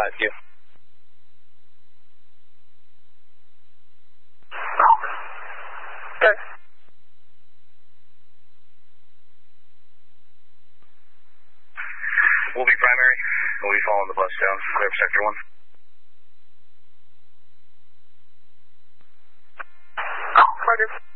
you. Okay. We'll be primary. We'll be following the bus down. Clear up sector 1. Roger.